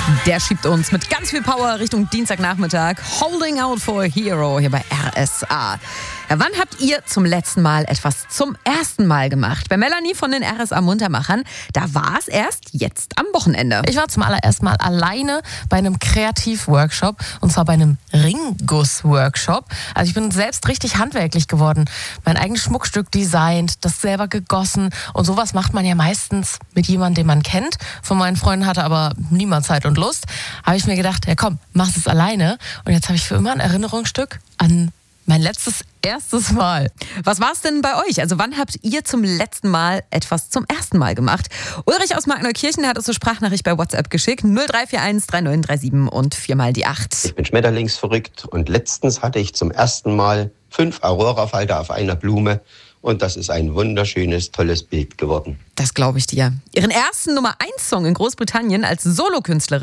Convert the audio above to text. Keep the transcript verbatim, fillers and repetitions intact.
Der schiebt uns mit ganz viel Power Richtung Dienstagnachmittag. Holding Out for a Hero hier bei R S A. Ja, wann habt ihr zum letzten Mal etwas zum ersten Mal gemacht? Bei Melanie von den R S A Muntermachern, da war es erst jetzt am Wochenende. Ich war zum allerersten Mal alleine bei einem Kreativworkshop und zwar bei einem Ringguss-Workshop. Also ich bin selbst richtig handwerklich geworden. Mein eigenes Schmuckstück designt, das selber gegossen und sowas macht man ja meistens mit jemandem, den man kennt. Von meinen Freunden hatte aber niemand Zeit und Lust. Habe ich mir gedacht, ja komm, mach es alleine. Und jetzt habe ich für immer ein Erinnerungsstück an mein letztes erstes Mal. Was war es denn bei euch? Also wann habt ihr zum letzten Mal etwas zum ersten Mal gemacht? Ulrich aus Markneukirchen hat uns eine Sprachnachricht bei WhatsApp geschickt. null drei vier eins drei neun drei sieben und viermal die acht. Ich bin schmetterlingsverrückt und letztens hatte ich zum ersten Mal fünf Aurora-Falter auf einer Blume. Und das ist ein wunderschönes, tolles Bild geworden. Das glaube ich dir. Ihren ersten Nummer eins Song in Großbritannien als Solokünstlerin